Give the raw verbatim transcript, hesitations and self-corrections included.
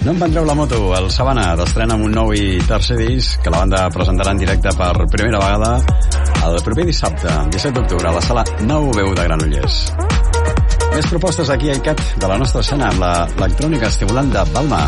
No em vendreu la moto, el Sabana d'estrena amb un nou i tercer disc que la banda presentarà en directe per primera vegada el proper dissabte, disset d'octubre, a la sala nou veu de Granollers. Més propostes aquí a ICAT de la nostra escena amb l'electrònica estimulant de Balma.